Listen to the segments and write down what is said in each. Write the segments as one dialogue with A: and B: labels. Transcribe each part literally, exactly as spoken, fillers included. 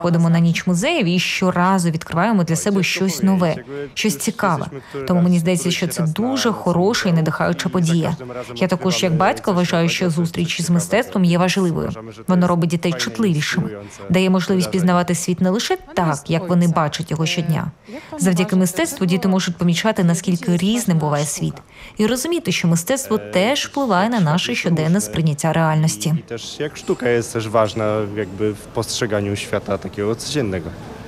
A: Ходимо на ніч музеїв і щоразу відкриваємо для себе щось нове, щось цікаве. Тому мені здається, що це дуже хороша і надихаюча подія. Я також, як батько, вважаю, що зустріч з мистецтвом є важливою. Воно робить дітей чутливішими, дає можливість пізнавати світ не лише так, як вони бачать його щодня. Завдяки мистецтву діти можуть помічати, наскільки різним буває світ, і розуміти, що мистецтво теж впливає на наше щоденне сприйняття реальності.
B: І теж як штука є теж важлива, якби в поstrzeganiu świata такого codziennego.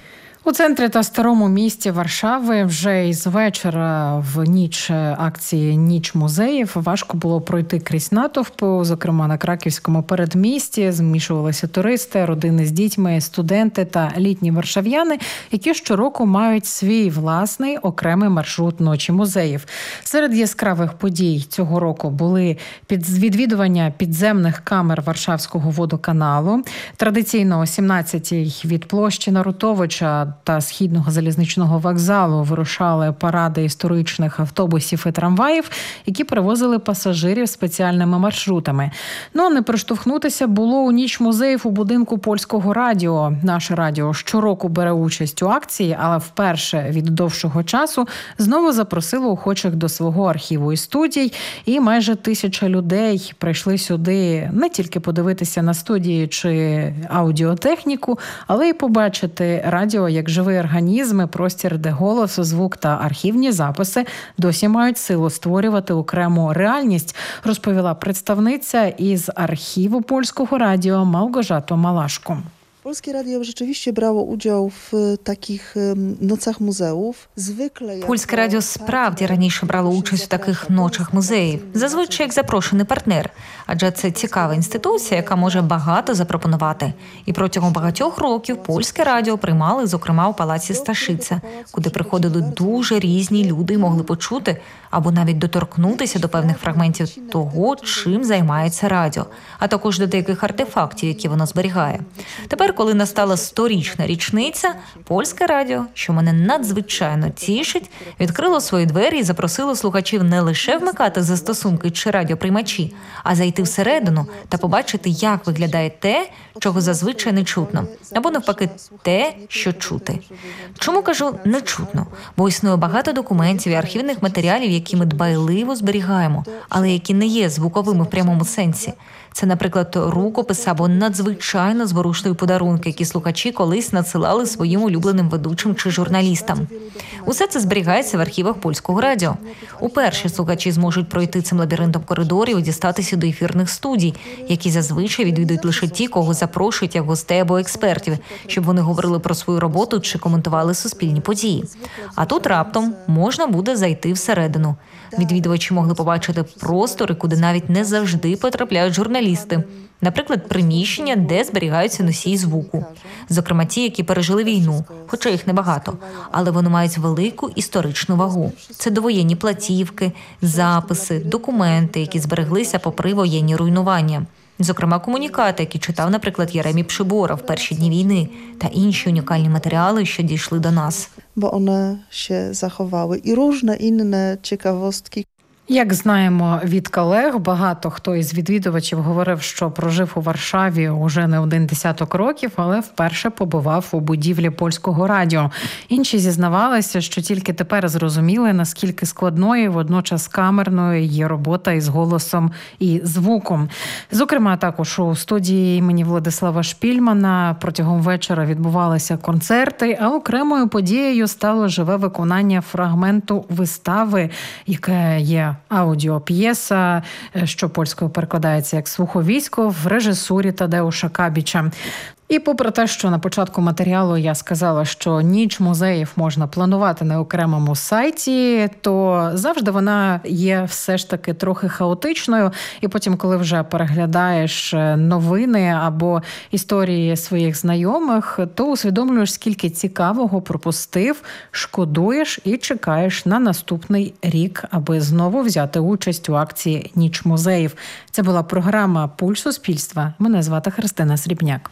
C: У центрі та старому місті Варшави вже із вечора в ніч акції «Ніч музеїв» важко було пройти крізь натовпу. Зокрема, на краківському передмісті змішувалися туристи, родини з дітьми, студенти та літні варшав'яни, які щороку мають свій власний окремий маршрут ночі музеїв. Серед яскравих подій цього року були відвідування підземних камер Варшавського водоканалу. Традиційно о сімнадцятій від площі Нарутовича та Східного залізничного вокзалу вирушали паради історичних автобусів і трамваїв, які перевозили пасажирів спеціальними маршрутами. Ну, а не проштовхнутися було у ніч музеїв у будинку Польського радіо. Наше радіо щороку бере участь у акції, але вперше від довшого часу знову запросило охочих до свого архіву і студій. І майже тисяча людей прийшли сюди не тільки подивитися на студії чи аудіотехніку, але й побачити радіо як живий організм, простір, де голос, звук та архівні записи досі мають силу створювати окрему реальність, розповіла представниця із архіву Польського радіо Małgorzata Малашко.
D: Polskie Radio rzeczywiście brało udział w takich nocach muzeów. Zwykle
A: Польське радіо справді раніше брало участь у таких ночах музеїв, зазвичай як запрошений партнер, адже це цікава інституція, яка може багато запропонувати. І протягом багатьох років Польське радіо приймали, зокрема, у палаці Сташиця, куди приходили дуже різні люди і могли почути або навіть доторкнутися до певних фрагментів того, чим займається радіо, а також до деяких артефактів, які воно зберігає. Тепер, коли настала сторічна річниця, Польське радіо, що мене надзвичайно тішить, відкрило свої двері і запросило слухачів не лише вмикати застосунки чи радіоприймачі, а зайти всередину та побачити, як виглядає те, чого зазвичай не чутно, або навпаки те, що чути. Чому кажу «не чутно»? Бо існує багато документів і архівних матеріалів, які ми дбайливо зберігаємо, але які не є звуковими в прямому сенсі. Це, наприклад, рукописи або надзвичайно зворушливі подарунки, які слухачі колись надсилали своїм улюбленим ведучим чи журналістам. Усе це зберігається в архівах Польського радіо. Уперше слухачі зможуть пройти цим лабіринтом коридорів і дістатися до ефірних студій, які зазвичай відвідують лише ті, кого запрошують як гостей або експертів, щоб вони говорили про свою роботу чи коментували суспільні події. А тут раптом можна буде зайти всередину. Відвідувачі могли побачити простори, куди навіть не завжди потрапляють журналісти. Наприклад, приміщення, де зберігаються носії звуку. Зокрема, ті, які пережили війну, хоча їх небагато. Але вони мають велику історичну вагу. Це довоєнні платівки, записи, документи, які збереглися попри воєнні руйнування. Зокрема, комунікати, які читав, наприклад, Єремій Пшибора в перші дні війни, та інші унікальні матеріали, що дійшли до нас.
D: Bo one się zachowały i różne inne ciekawostki.
C: Як знаємо від колег, багато хто із відвідувачів говорив, що прожив у Варшаві уже не один десяток років, але вперше побував у будівлі Польського радіо. Інші зізнавалися, що тільки тепер зрозуміли, наскільки складною, водночас камерною є робота із голосом і звуком. Зокрема, також у студії імені Владислава Шпільмана протягом вечора відбувалися концерти, а окремою подією стало живе виконання фрагменту вистави, яке є аудіоп'єса, що польською перекладається як «Слуховисько», в режисурі Тадеуша Кабіча. І попри те, що на початку матеріалу я сказала, що ніч музеїв можна планувати на окремому сайті, то завжди вона є все ж таки трохи хаотичною. І потім, коли вже переглядаєш новини або історії своїх знайомих, то усвідомлюєш, скільки цікавого пропустив, шкодуєш і чекаєш на наступний рік, аби знову взяти участь у акції «Ніч музеїв». Це була програма «Пульс суспільства». Мене звати Христина Срібняк.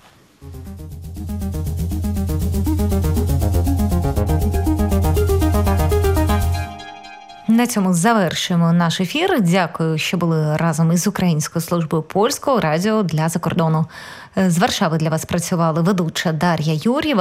A: На цьому завершуємо наш ефір. Дякую, що були разом із Українською службою польського радіо для закордону. З Варшави для вас працювали ведуча Дар'я Юр'єва